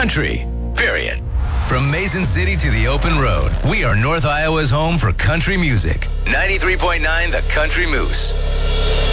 country, period. From Mason City to the open road, we are North Iowa's home for country music. 93.9 The Country Moose.